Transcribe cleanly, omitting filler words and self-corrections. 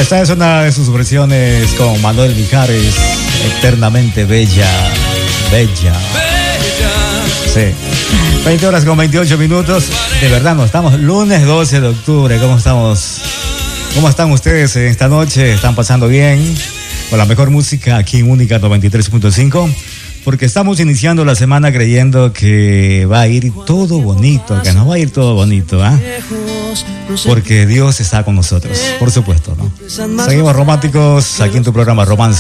Esta es una de sus versiones con Manuel Mijares, Eternamente Bella, Bella. Sí. 20 horas con 28 minutos. De verdad, no estamos lunes 12 de octubre. ¿Cómo estamos? ¿Cómo están ustedes en esta noche? ¿Están pasando bien? Con la mejor música aquí en Única 93.5. Porque estamos iniciando la semana creyendo que va a ir todo bonito, que nos va a ir todo bonito, ¿ah? Porque Dios está con nosotros, por supuesto, ¿no? Seguimos románticos aquí en tu programa Romance